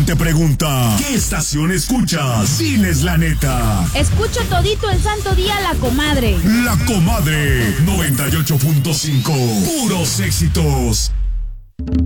te pregunta, ¿qué estación escuchas? Diles la neta. Escucho todito el santo día La Comadre. La Comadre 98.5. Puros éxitos.